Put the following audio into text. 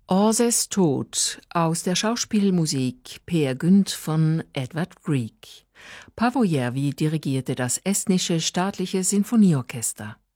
Orzes Tod aus der Schauspielmusik Peer Gynt von Edvard Grieg. Paavo Järvi dirigierte das estnische staatliche Sinfonieorchester.